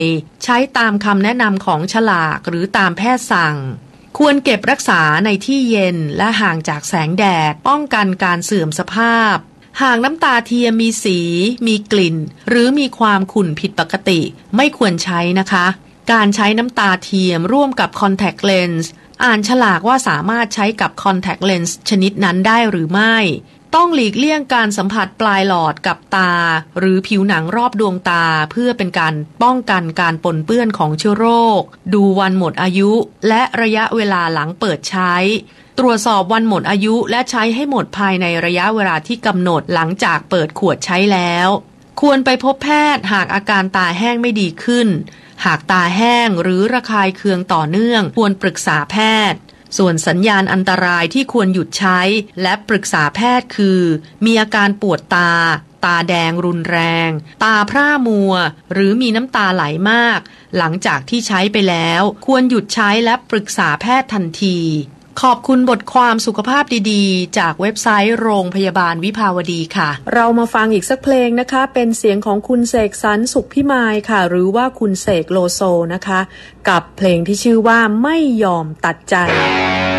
ใช้ตามคำแนะนำของฉลากหรือตามแพทย์สั่งควรเก็บรักษาในที่เย็นและห่างจากแสงแดดป้องกันการเสื่อมสภาพหากน้ำตาเทียมมีสีมีกลิ่นหรือมีความขุ่นผิดปกติไม่ควรใช้นะคะการใช้น้ำตาเทียมร่วมกับคอนแทคเลนส์อ่านฉลากว่าสามารถใช้กับคอนแทคเลนส์ชนิดนั้นได้หรือไม่ต้องหลีกเลี่ยงการสัมผัสปลายหลอดกับตาหรือผิวหนังรอบดวงตาเพื่อเป็นการป้องกันการปนเปื้อนของเชื้อโรคดูวันหมดอายุและระยะเวลาหลังเปิดใช้ตรวจสอบวันหมดอายุและใช้ให้หมดภายในระยะเวลาที่กำหนดหลังจากเปิดขวดใช้แล้วควรไปพบแพทย์หากอาการตาแห้งไม่ดีขึ้นหากตาแห้งหรือระคายเคืองต่อเนื่องควรปรึกษาแพทย์ส่วนสัญญาณอันตรายที่ควรหยุดใช้และปรึกษาแพทย์คือมีอาการปวดตาแดงรุนแรงตาพร่ามัวหรือมีน้ำตาไหลมากหลังจากที่ใช้ไปแล้วควรหยุดใช้และปรึกษาแพทย์ทันทีขอบคุณบทความสุขภาพดีๆจากเว็บไซต์โรงพยาบาลวิภาวดีค่ะเรามาฟังอีกสักเพลงนะคะเป็นเสียงของคุณเสกสรรสุขพิมายค่ะหรือว่าคุณเสกโลโซนะคะกับเพลงที่ชื่อว่าไม่ยอมตัดใจ